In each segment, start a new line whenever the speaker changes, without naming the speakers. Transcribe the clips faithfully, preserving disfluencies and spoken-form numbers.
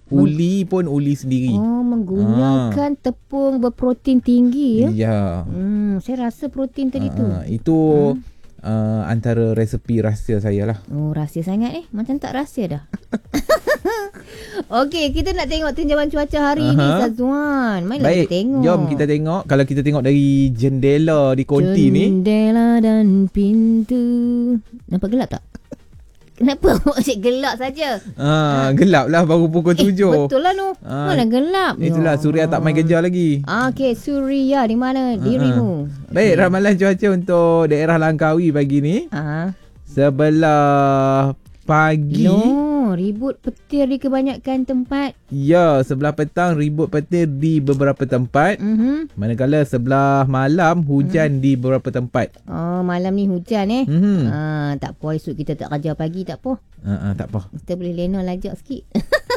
Uli Meng- pun uli sendiri.
Oh, menggunakan ha. tepung berprotein tinggi ya?
Ya.
Hmm, saya rasa protein tadi ha. tu.
Itu hmm. uh, antara resepi rahsia saya lah.
Oh, rahsia sangat eh. Macam tak rahsia dah. Okey, kita nak tengok tinjauan cuaca hari uh-huh. ni, Sazwan. Mainlah
Baik,
kita tengok.
Jom kita tengok. Kalau kita tengok dari jendela di konti
jendela
ni.
Jendela dan pintu. Nampak gelap tak? Kenapa awak asyik gelap saja?
Ah, ha. Gelap lah baru pukul
eh,
tujuh.
Betul lah no. Ha. Mana gelap?
Itulah Suria tak main kerja lagi.
Okey, Suria di mana dirimu?
Ha. Baik, okay. Ramalan cuaca untuk daerah Langkawi pagi ni. Ha. Sebelah pagi.
No, ribut petir di kebanyakan tempat.
Ya, sebelah petang ribut petir di beberapa tempat. Mm-hmm. Manakala sebelah malam hujan mm. di beberapa tempat.
Oh, malam ni hujan eh.
Mm-hmm.
Ah, tak apa, esok kita tak kerja pagi, tak apa.
Uh, uh, tak apa.
Kita boleh lena lajak sikit.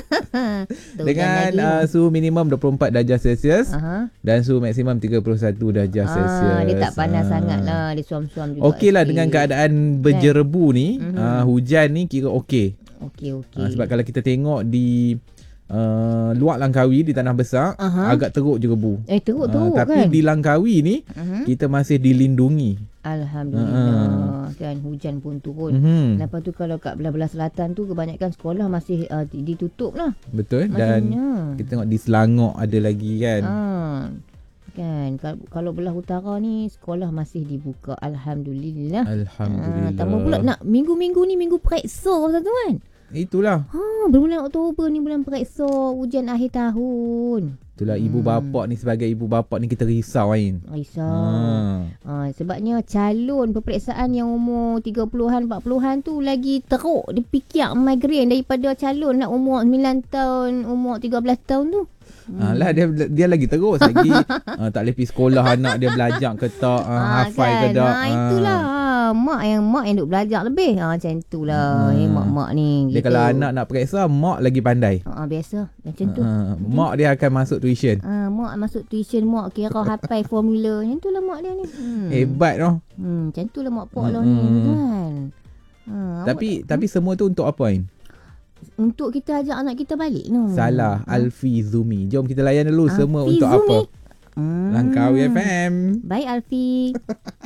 Dengan uh, suhu minimum dua puluh empat darjah Celsius uh-huh. dan suhu maksimum tiga puluh satu darjah ah, Celsius.
Dia tak panas uh. sangat lah. Dia suam-suam juga.
Okey lah dengan keadaan berjerebu ni. Uh-huh. Uh, hujan ni kira okey.
Okey, okey.
Uh, sebab kalau kita tengok di uh, luar Langkawi, di Tanah Besar, uh-huh. agak teruk je rebu.
Eh, teruk-teruk uh,
tapi
kan?
di Langkawi ni, uh-huh. kita masih dilindungi.
Alhamdulillah. Uh-huh. Kan hujan pun turun. Uh-huh. Lepas tu kalau kat belah-belah selatan tu kebanyakan sekolah masih uh, ditutup lah.
Betul. Maksudnya. Dan kita tengok di Selangor ada lagi kan.
Uh. Kan kalau, kalau belah utara ni sekolah masih dibuka. Alhamdulillah.
Alhamdulillah.
Ha, tambah pula nak minggu-minggu ni minggu periksa satu kan.
Itulah.
Ha, berbulan Oktober ni bulan periksa, ujian akhir tahun.
Itulah hmm. ibu bapa ni, sebagai ibu bapa ni kita risau Ain.
Risau. Ha. Ha, sebabnya calon peperiksaan yang umur tiga puluhan empat puluhan tu lagi teruk dia fikir migraine daripada calon nak umur sembilan tahun, umur tiga belas tahun tu.
Hmm. Alah dia dia lagi terus lagi uh, tak boleh pergi sekolah anak dia belajar ke tak, uh, ha, hafal kan? ke tak.
Ha, itulah ha, mak yang mak yang duk belajar lebih. Ha, macam itulah hmm. eh, mak-mak ni.
Dia
gitu.
Kalau anak nak periksa, mak lagi pandai.
Ha, biasa macam tu.
Uh, mak dia akan masuk tuition.
Ha, mak masuk tuition, mak kira hafal formula. Macam itulah mak dia ni. Hmm.
Hebat noh.
Hmm, macam itulah mak pak lah hmm. ni kan.
Ha, tapi mak, tapi hmm? semua tu untuk apa Ain?
Untuk kita ajak anak kita balik no.
Salah. hmm. Alfi Zumi. Jom kita layan dulu. Alfi semua untuk Zumi. Apa hmm. Langkawi F M.
Bye Alfi.